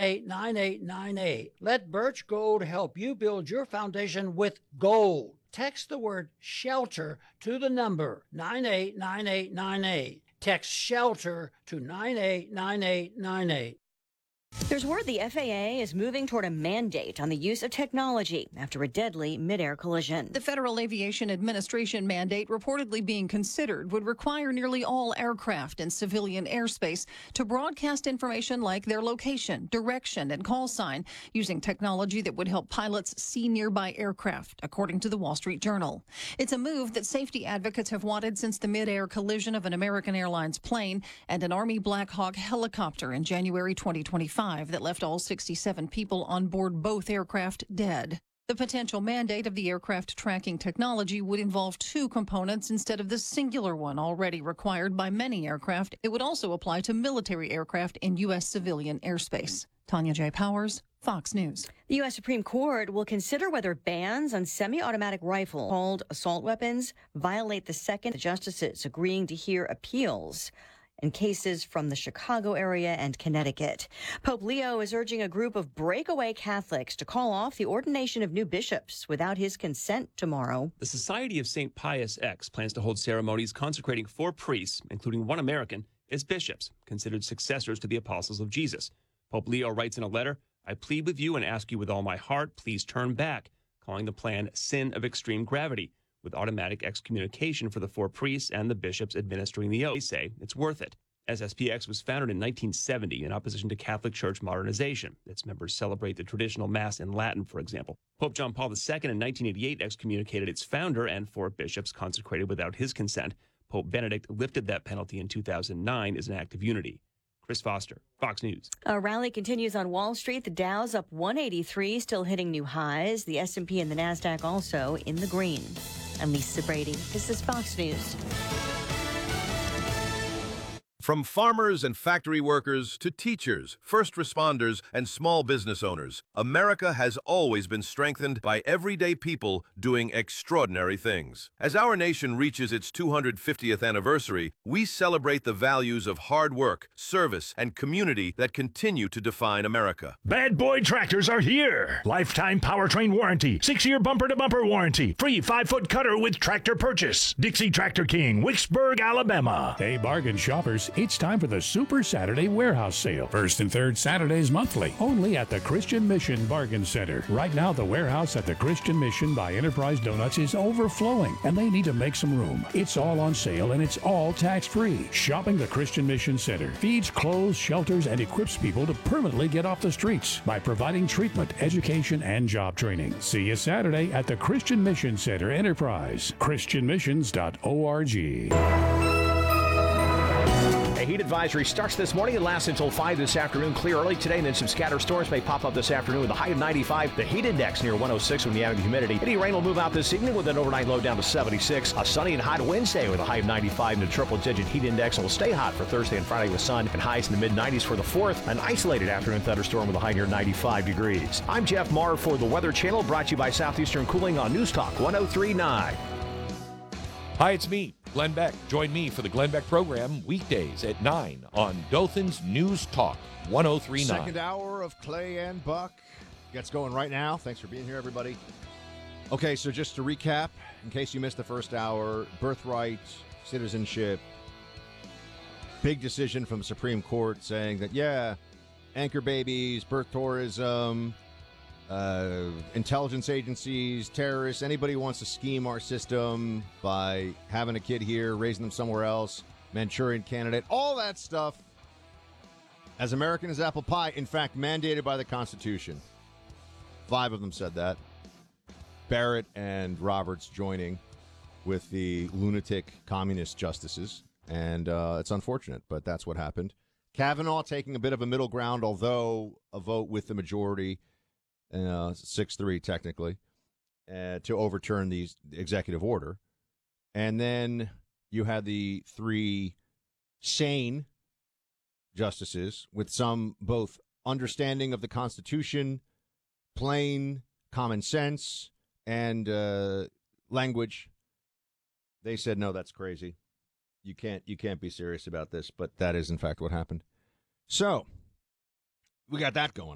989898. Let Birch Gold help you build your foundation with gold. Text the word SHELTER to the number 989898. Text SHELTER to 989898. There's word the FAA is moving toward a mandate on the use of technology after a deadly mid-air collision. The Federal Aviation Administration mandate reportedly being considered would require nearly all aircraft in civilian airspace to broadcast information like their location, direction, and call sign using technology that would help pilots see nearby aircraft, according to the Wall Street Journal. It's a move that safety advocates have wanted since the mid-air collision of an American Airlines plane and an Army Black Hawk helicopter in January 2025. That left all 67 people on board both aircraft dead. The potential mandate of the aircraft tracking technology would involve two components instead of the singular one already required by many aircraft. It would also apply to military aircraft in U.S. civilian airspace. Tanya J. Powers, Fox News. The U.S. Supreme Court will consider whether bans on semi-automatic rifles called assault weapons violate the second. The justices agreeing to hear appeals in cases from the Chicago area and Connecticut. Pope Leo is urging a group of breakaway Catholics to call off the ordination of new bishops without his consent tomorrow. The Society of St. Pius X plans to hold ceremonies consecrating 4 priests, including 1 American, as bishops, considered successors to the apostles of Jesus. Pope Leo writes in a letter, "I plead with you and ask you with all my heart, please turn back," calling the plan sin of extreme gravity, with automatic excommunication for the 4 priests and the bishops administering the oath. They say it's worth it. SSPX was founded in 1970 in opposition to Catholic Church modernization. Its members celebrate the traditional Mass in Latin, for example. Pope John Paul II in 1988 excommunicated its founder and 4 bishops consecrated without his consent. Pope Benedict lifted that penalty in 2009 as an act of unity. Chris Foster, Fox News. A rally continues on Wall Street. The Dow's up 183, still hitting new highs. The S&P and the NASDAQ also in the green. I'm Lisa Brady. This is Fox News. From farmers and factory workers to teachers, first responders, and small business owners, America has always been strengthened by everyday people doing extraordinary things. As our nation reaches its 250th anniversary, we celebrate the values of hard work, service, and community that continue to define America. Bad Boy Tractors are here. Lifetime powertrain warranty, 6-year bumper-to-bumper warranty, free 5-foot cutter with tractor purchase. Dixie Tractor King, Wicksburg, Alabama. Hey, bargain shoppers. It's time for the Super Saturday Warehouse Sale. First and third Saturdays monthly, only at the Christian Mission Bargain Center. Right now, the warehouse at the Christian Mission by Enterprise Donuts is overflowing, and they need to make some room. It's all on sale, and it's all tax-free. Shopping the Christian Mission Center feeds, clothes, shelters, and equips people to permanently get off the streets by providing treatment, education, and job training. See you Saturday at the Christian Mission Center Enterprise. ChristianMissions.org. A heat advisory starts this morning and lasts until 5 this afternoon. Clear early today, and then some scattered storms may pop up this afternoon with a high of 95. The heat index near 106 when you have the humidity. Any rain will move out this evening with an overnight low down to 76. A sunny and hot Wednesday with a high of 95 and a triple-digit heat index. It will stay hot for Thursday and Friday with sun and highs in the mid-90s for the 4th. An isolated afternoon thunderstorm with a high near 95 degrees. I'm Jeff Marr for the Weather Channel, brought to you by Southeastern Cooling on News Talk 103.9. Hi, it's me, Glenn Beck. Join me for the Glenn Beck program weekdays at 9 on Dothan's News Talk 103.9. Second hour of Clay and Buck gets going right now. Thanks for being here, everybody. Okay, so just to recap, in case you missed the first hour, birthright, citizenship, big decision from the Supreme Court saying that, yeah, anchor babies, birth tourism, intelligence agencies, terrorists, anybody who wants to scheme our system by having a kid here, raising them somewhere else, Manchurian candidate, all that stuff, as American as apple pie, in fact, mandated by the Constitution. 5 of them said that. Barrett and Roberts joining with the lunatic communist justices, and it's unfortunate, but that's what happened. Kavanaugh taking a bit of a middle ground, although a vote with the majority, 6-3 technically, to overturn the executive order. And then you had the 3 sane justices with some both understanding of the Constitution, plain common sense, and language. They said, no, that's crazy. You can't be serious about this, but that is in fact what happened. So we got that going